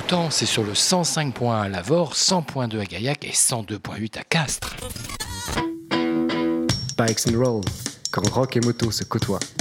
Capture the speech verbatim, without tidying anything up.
temps, c'est sur le cent cinq point un à Lavore, cent point deux à Gaillac et cent deux point huit à Castres. Bikes and Roll, quand rock et moto se côtoient.